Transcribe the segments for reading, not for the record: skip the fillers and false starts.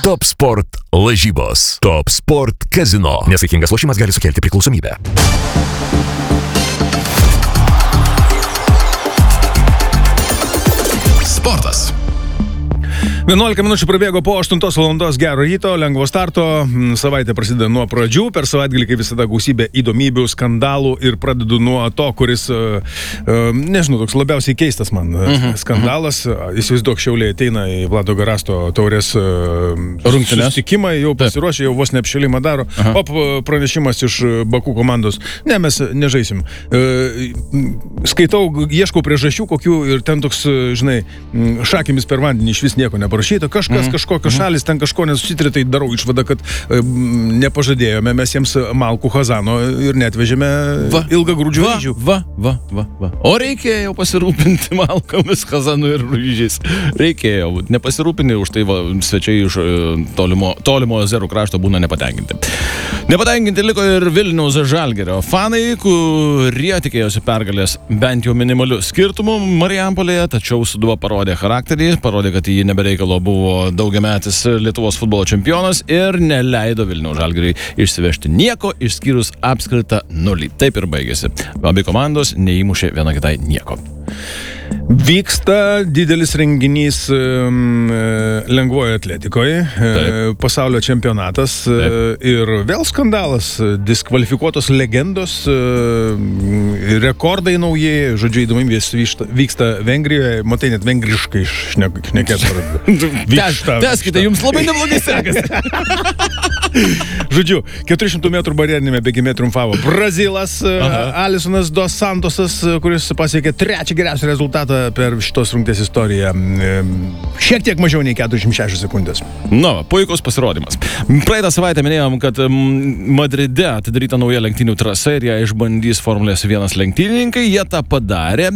Top Sport lažybos. Top Sport Casino. Nesaikingas lošimas gali sukelti priklausomybę. Sportas. 11 minučių prabėgo po 8 valandos. Gero ryto, lengvo starto. Savaitė prasideda nuo pradžių. Per savaitgalį, kaip visada, gausybė įdomybių, skandalų ir pradedu nuo to, kuris, nežinau, toks labiausiai keistas man skandalas. Įsivaizduok, Šiauliai ateina į Vlado Garasto taurės susitikimą, jau pasiruošė, jau vos neapšėlimą daro. Pop pranešimas iš Baku komandos. Ne, mes nežaisim. Skaitau, ieškau priežasčių kokių ir ten toks, žinai, šakimis per vandenį iš vis nieko neparašyta. Kažkokios šalis ten kažko nesusitarė, tai darau išvadą, kad nepažadėjome mes jiems malkų Hazano ir netvežėme ilgagrūdžių ryžių. O reikėjo pasirūpinti malkomis, Hazanu ir ryžiais. Reikėjo. Nepasirūpinti, už tai svečiai iš tolimo zerų krašto būna nepatenkinti. Nepatenkinti liko ir Vilniaus Žalgirio fanai, kurie tikėjosi pergalės bent jau minimaliu skirtumu Marijampolėje, tačiau Sūduva parodė charakterį, parodė, kad jį nebereikalo buvo daugiametis Lietuvos futbolo čempionas ir neleido Vilniaus Žalgiriui išsivežti nieko, išskyrus apskritą 0. Taip ir baigėsi. Abi komandos neįmušė viena kitai nieko. Vyksta didelis renginys lengvoje atletikoje, pasaulio čempionatas. Ir vėl skandalas, diskvalifikuotos legendos, rekordai nauji, žodžiu, įdomybės vyksta Vengrijoje, matai, net vengriškai šnekėt. Teskite, jums labai neblogai sekasi. Žodžiu, 400 metrų barjerinėme bėgime triumfavo Brazilas, Alisonas dos Santosas, kuris pasiekė trečią geriausią rezultatą per šitos rungtės istoriją. Šiek tiek mažiau nei 46 sekundės. Puikus pasirodymas. Praeitą savaitę minėjom, kad Madride atidaryta nauja lenktynių trasa ir ją išbandys Formulės 1 lenktynininkai. Jie tą padarė.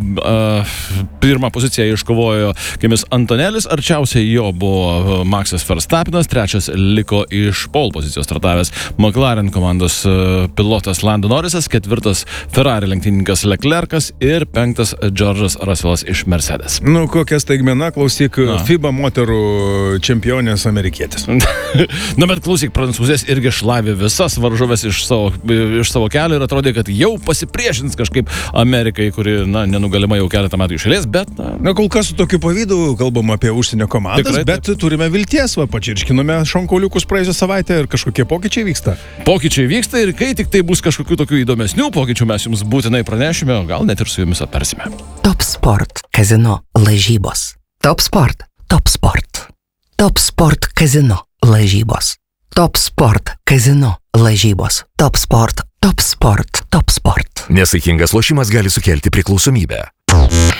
Pirmą poziciją iškovojo Kimis Antonelis, arčiausiai jo buvo Maxas Verstappenas, trečias liko iš pole pozicijos startavęs McLaren komandos pilotas Lando Norrisas, ketvirtas Ferrari lenktynininkas Leclercas ir penktas George'as Russellas iš Mercedes. Kokia staigmena, klausyk, FIBA moterų čempionės amerikietis. Bet klausyk, prancūzės irgi šlavė visas varžoves iš savo kelio ir atrodė, kad jau pasipriešins kažkaip Amerikai, kuri, nenugalima jau keletą metų išėlės, bet... Kol kas su tokiu pavydu kalbam apie užsienio komandas, tikrai, bet turime vilties, pačirškinome šonkauliukus praėjusią savaitę ir kažkokie pokyčiai vyksta. Pokyčiai vyksta ir kai tik tai bus kažkokių tokių įdomesnių pokyčių, mes jums būtinai pranešime, gal net ir su jumis aptarsime. Top Sport Casino lažybos. Top Sport. Top Sport. Top Sport Casino lažybos. Top Sport Casino lažybos. Top Sport. Top Sport. Top Sport. Nesaikingas lošimas gali sukelti priklausomybę.